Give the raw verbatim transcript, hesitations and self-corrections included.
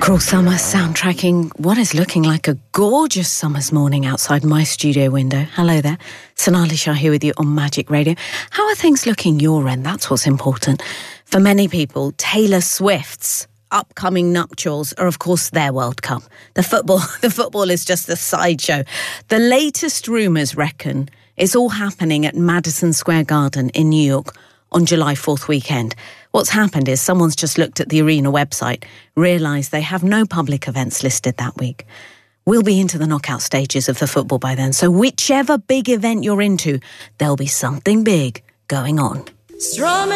Cruel Summer soundtracking what is looking like a gorgeous summer's morning outside my studio window. Hello there, Sonali Shah here with you on Magic Radio. How are things looking your end? That's what's important. For many people, Taylor Swift's upcoming nuptials are, of course, their World Cup. The football, the football is just a sideshow. The latest rumours reckon it's all happening at Madison Square Garden in New York on July fourth weekend. What's happened is someone's just looked at the arena website, realised they have no public events listed that week. We'll be into the knockout stages of the football by then, so whichever big event you're into, there'll be something big going on.